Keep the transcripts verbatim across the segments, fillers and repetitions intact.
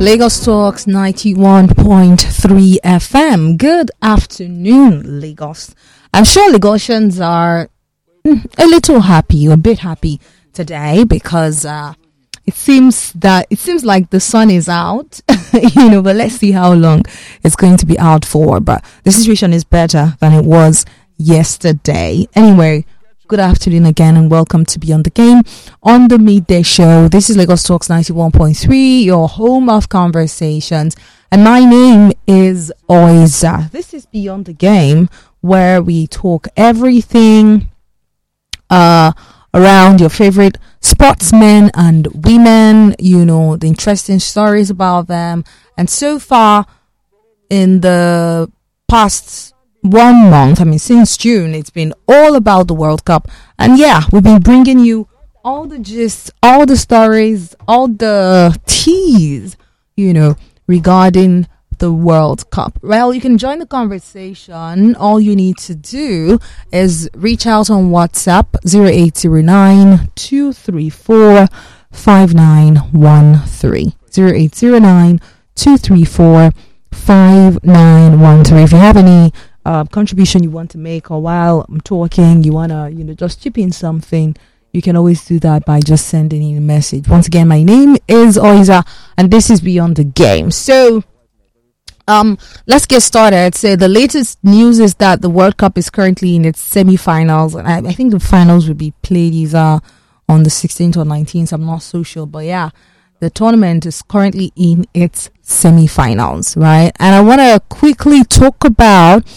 Lagos Talks ninety-one point three F M. Good afternoon, Lagos. I'm sure Lagosians are a little happy, a bit happy today because uh, it seems that it seems like the sun is out, you know. But let's see how long it's going to be out for. But the situation is better than it was yesterday. Anyway. Good afternoon again and welcome to Beyond the Game on the midday show. This is Lagos Talks ninety-one point three, your home of conversations. And my name is Oiza. This is Beyond the Game where we talk everything uh, around your favorite sportsmen and women, you know, the interesting stories about them. And so far in the past one month, I mean, since June, it's been all about the World Cup. And yeah, we've been bringing you all the gist, all the stories, all the teas, you know, regarding the World Cup. Well, you can join the conversation. All you need to do is reach out on WhatsApp zero eight zero nine, two three four, five nine one three. zero eight zero nine, two three four, five nine one three. If you have any Uh, contribution you want to make, or while I'm talking you want to, you know, just chip in something, you can always do that by just sending in a message. Once again, my name is Oiza and this is Beyond the Game. So um let's get started. So the latest news is that the World Cup is currently in its semi-finals, and I, I think the finals will be played either on the sixteenth or nineteenth. I'm not so sure, but yeah, the tournament is currently in its semi-finals, right? And I want to quickly talk about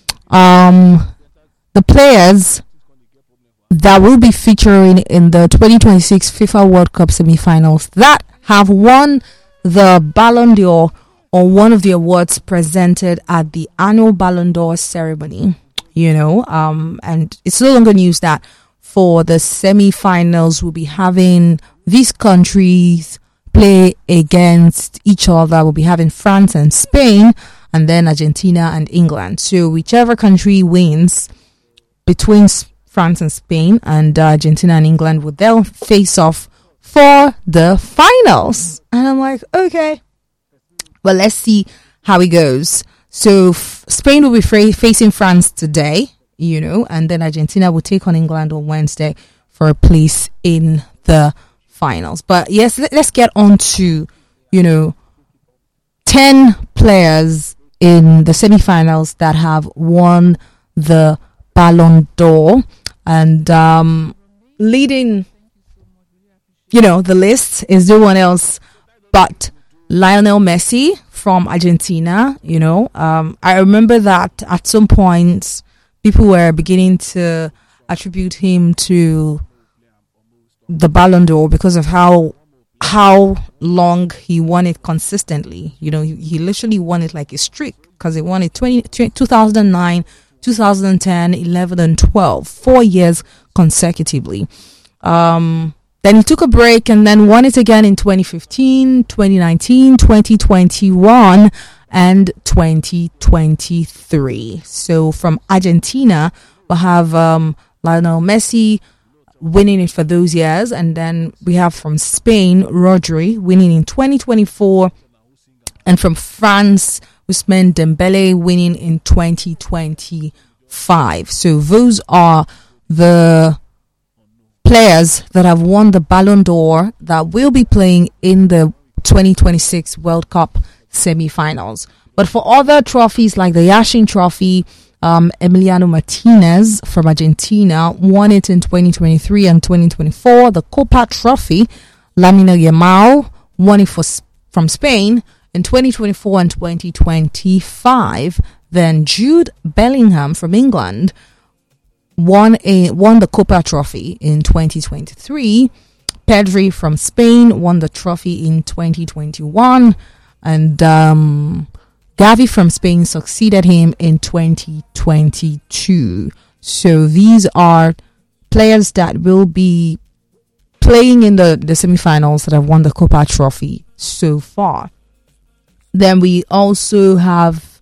um the players that will be featuring in the twenty twenty-six FIFA World Cup semi-finals that have won the Ballon d'Or, or one of the awards presented at the annual Ballon d'Or ceremony, you know. Um and it's no longer news that for the semi-finals we'll be having these countries play against each other. We'll be having France and Spain, and then Argentina and England. So whichever country wins between France and Spain and uh, Argentina and England would then face off for the finals. And I'm like, okay, well, let's see how it goes. So f- Spain will be fra- facing France today, you know, and then Argentina will take on England on Wednesday for a place in the finals. But yes, let, let's get on to, you know, ten players in the semi-finals that have won the Ballon d'Or, and um, leading, you know, the list is no one else but Lionel Messi from Argentina. You know, um, I remember that at some point people were beginning to attribute him to the Ballon d'Or because of how how long he won it consistently. You know, he, he literally won it like a streak, because he won it twenty, two thousand nine, two thousand ten, eleven and twelve, four years consecutively. Um, then he took a break and then won it again in twenty fifteen, twenty nineteen, twenty twenty-one and twenty twenty-three. So from Argentina, we'll have um, Lionel Messi winning it for those years, and then we have from Spain Rodri winning in twenty twenty-four, and from France Ousmane Dembele winning in twenty twenty-five. So those are the players that have won the Ballon d'Or that will be playing in the twenty twenty-six World Cup semi-finals. But for other trophies like the Yashin Trophy, Um, Emiliano Martinez from Argentina won it in twenty twenty-three and twenty twenty-four. The Copa Trophy, Lamine Yamal won it for, from Spain in twenty twenty-four and twenty twenty-five. Then Jude Bellingham from England won a won the Copa Trophy in twenty twenty-three. Pedri from Spain won the trophy in twenty twenty-one, and um Gavi from Spain succeeded him in twenty twenty-two. So these are players that will be playing in the, the semi-finals that have won the Copa Trophy so far. Then we also have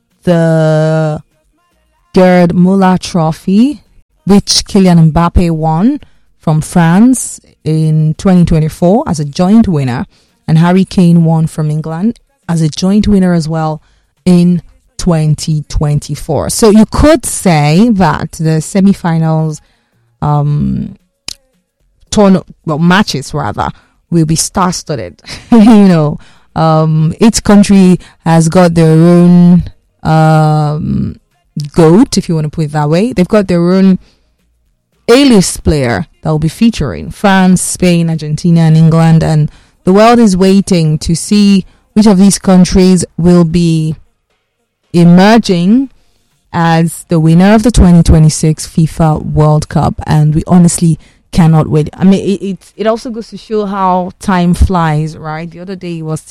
the Gerd Müller Trophy, which Kylian Mbappe won from France in twenty twenty-four as a joint winner. and Harry Kane won from England as a joint winner as well in twenty twenty-four. So you could say that the semi-finals um turn well matches rather will be star-studded. you know, um each country has got their own um GOAT, if you want to put it that way. They've got their own A-list player that will be featuring France, Spain, Argentina, and England, and the world is waiting to see which of these countries will be emerging as the winner of the twenty twenty-six FIFA World Cup, and we honestly cannot wait. I mean, it, it it also goes to show how time flies, right? The other day was